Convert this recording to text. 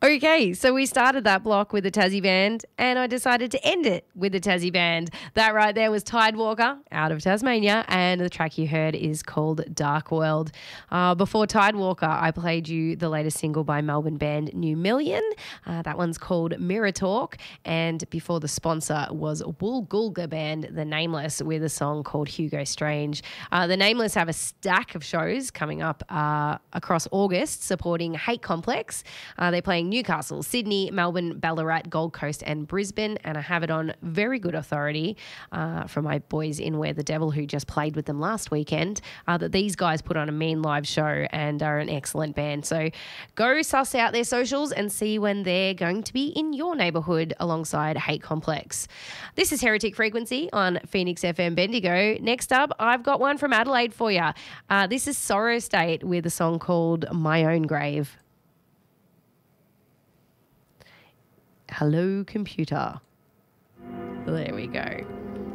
Okay, so we started that block with the Tassie Band and I decided to end it with the Tassie Band. That right there was Tidewalker out of Tasmania, and the track you heard is called Dark World. Before Tidewalker, I played you the latest single by Melbourne band New Million. That one's called Mirror Talk, and before the sponsor was Woolgoolga band The Nameless with a song called Hugo Strange. The Nameless have a stack of shows coming up across August supporting Hate Complex. They're playing Newcastle, Sydney, Melbourne, Ballarat, Gold Coast and Brisbane, and I have it on very good authority from my boys in Where the Devil who just played with them last weekend that these guys put on a mean live show and are an excellent band. So go suss out their socials and see when they're going to be in your neighbourhood alongside Hate Complex. This is Heretic Frequency on Phoenix FM Bendigo. Next up, I've got one from Adelaide for you. This is Sorrow State with a song called My Own Grave. Hello, computer. There we go.